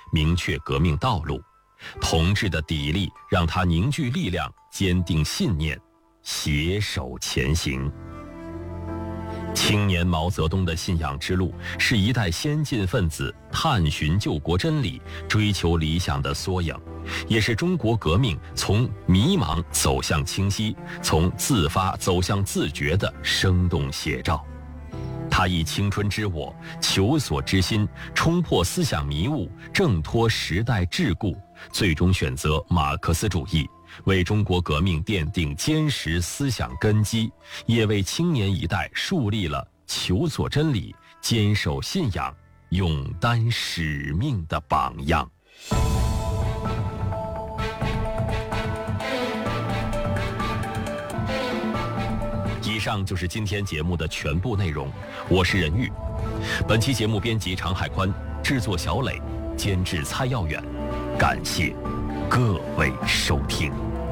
明确革命道路。同志的砥砺让他凝聚力量，坚定信念，携手前行。青年毛泽东的信仰之路，是一代先进分子探寻救国真理、追求理想的缩影，也是中国革命从迷茫走向清晰、从自发走向自觉的生动写照。他以青春之我、求索之心，冲破思想迷雾，挣脱时代桎梏，最终选择马克思主义，为中国革命奠定坚实思想根基，也为青年一代树立了求索真理、坚守信仰、勇担使命的榜样。以上就是今天节目的全部内容，我是任玉。本期节目编辑常海宽，制作小磊，监制蔡耀远。感谢各位收听。